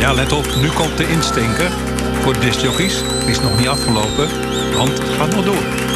Ja, let op, nu komt de instinker voor de discjockeys. Die is nog niet afgelopen, want het gaat nog door.